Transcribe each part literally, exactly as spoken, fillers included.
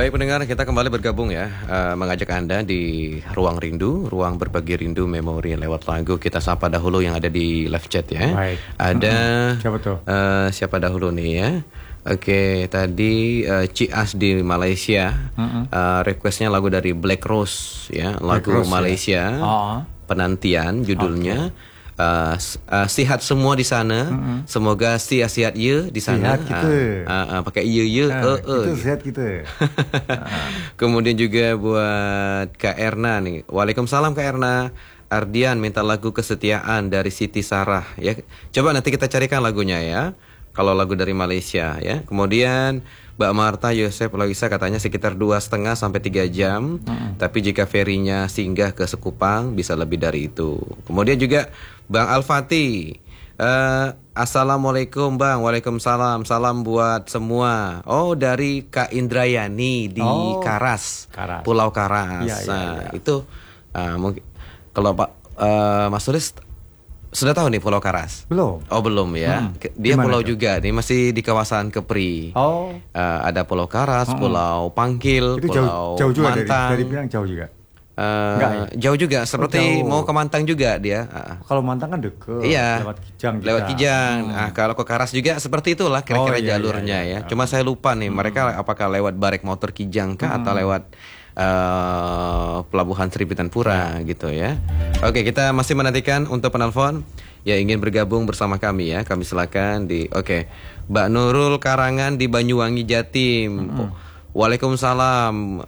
Baik pendengar, kita kembali bergabung ya, uh, mengajak Anda di Ruang Rindu, ruang berbagi rindu memori lewat lagu. Kita sapa dahulu yang ada di live chat ya. Baik. Ada mm-hmm. siapa tuh? Uh, siapa dahulu nih ya? Oke, tadi uh, Cias di Malaysia, mm-hmm. uh, requestnya lagu dari Black Rose ya, lagu Rose, Malaysia, ya? oh. Penantian judulnya. Okay. Uh, uh, sihat semua di sana, mm-hmm. semoga sihat-sihat ye di sana. Sihat kita. Uh, uh, uh, pakai ye ye, uh, uh, kita uh. sihat kita. Kemudian juga buat Kak Erna nih. Waalaikumsalam Kak Erna. Ardian minta lagu Kesetiaan dari Siti Sarah ya. Coba nanti kita carikan lagunya ya. Kalau lagu dari Malaysia ya. Kemudian Mbak Marta Yosef Loisa katanya sekitar dua setengah sampai tiga jam. Hmm. Tapi jika ferinya singgah ke Sekupang bisa lebih dari itu. Kemudian juga Bang Al-Fatih. Uh, Assalamualaikum Bang. Waalaikumsalam. Salam buat semua. Oh dari Kak Indrayani di oh, Karas, Karas, Pulau Karas. Ya, ya, nah ya. Itu uh, mungkin kalau Pak uh, Mas Tulis sudah tahu nih Pulau Karas? Belum. Oh belum ya. Hmm. Dia dimana pulau itu? Juga nih masih di kawasan Kepri. Oh. Uh, ada Pulau Karas, hmm. Pulau Pangkil, itu Pulau jauh, jauh juga Mantang. Dari, dari bilang jauh juga. Uh, Enggak, ya? Jauh juga, seperti oh, mau ke Mantang juga dia. Uh. Kalau Mantang kan deket. Iya. Lewat Kijang. Lewat Kijang. Hmm. Nah, kalau ke Karas juga seperti itulah kira-kira oh, iya, jalurnya iya, iya. ya. Cuma saya lupa nih, hmm. mereka apakah lewat Barek Motor Kijang kah hmm. atau lewat uh, Pelabuhan Sri Pitanpura ya. Gitu ya. Oke, kita masih menantikan untuk penelpon yang ingin bergabung bersama kami ya. Kami silakan di Oke. Mbak Nurul Karangan di Banyuwangi Jatim. Hmm. Waalaikumsalam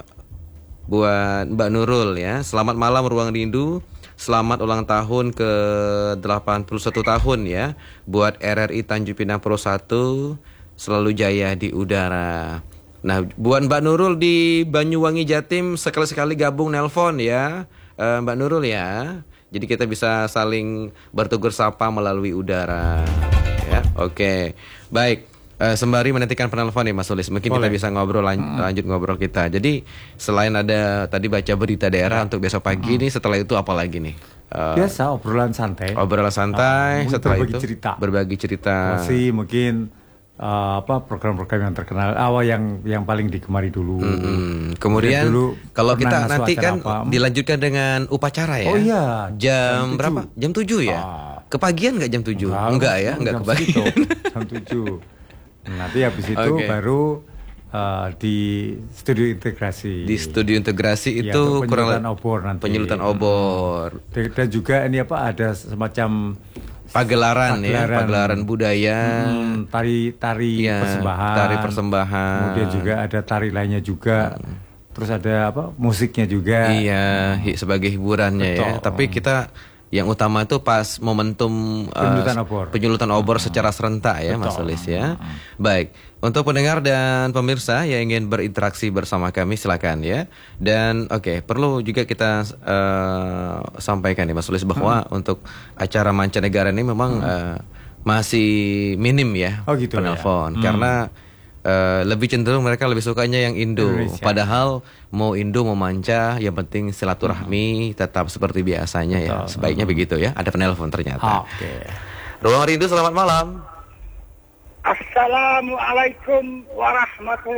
buat Mbak Nurul ya. Selamat malam Ruang Rindu. Selamat ulang tahun ke delapan puluh satu tahun ya. Buat R R I Tanjung Pinang Pro satu selalu jaya di udara. Nah, buat Mbak Nurul di Banyuwangi Jatim sekali-sekali gabung nelpon ya. uh, Mbak Nurul ya. Jadi kita bisa saling bertugur sapa melalui udara ya. Oke. Baik. Uh, sembari menantikan penelpon nih Mas Sulis, mungkin Boleh. Kita bisa ngobrol lan- hmm. lanjut ngobrol kita. Jadi selain ada tadi baca berita daerah ya. Untuk besok pagi hmm. nih, setelah itu apa lagi nih? Uh, Biasa obrolan santai. Obrolan santai. Uh, setelah berbagi itu cerita. berbagi cerita. Masih mungkin uh, apa program-program yang terkenal, awal yang yang paling digemari dulu. Hmm. Kemudian dulu kalau kita nanti kan apa? Dilanjutkan dengan upacara ya. Oh iya. Jam, jam berapa? Jam tujuh ya. Ah. Kepagian nggak jam tujuh? Enggak, enggak ya, enggak kepagian. Jam tujuh. Nanti habis itu okay. baru uh, di studio integrasi. Di studio integrasi ya, itu penyulutan obor nanti. Penyulutan obor. Hmm. Dan juga ini apa ada semacam pagelaran, pagelaran ya, pagelaran budaya, hmm, tari tari ya, persembahan. Tari persembahan. Kemudian juga ada tari lainnya juga. Hmm. Terus ada apa? Musiknya juga. Iya, hmm. sebagai hiburannya Betul. Ya. Tapi kita yang utama itu pas momentum penyulutan uh, obor, penyulutan obor hmm. secara serentak ya, Betul. Mas Solis ya. Hmm. Baik, untuk pendengar dan pemirsa yang ingin berinteraksi bersama kami silakan ya. Dan oke, okay, perlu juga kita uh, sampaikan ya Mas Solis bahwa hmm. untuk acara mancanegara ini memang hmm. uh, masih minim ya oh, gitu penelpon ya? hmm. karena Uh, lebih cenderung mereka lebih sukanya yang Indo. Indonesia. Padahal mau Indo mau manca, yang penting silaturahmi hmm. tetap seperti biasanya. Betul. Ya. Sebaiknya hmm. begitu ya. Ada penelpon ternyata. Oke. Okay. Ruang Rindu, selamat malam. Assalamualaikum warahmatullahi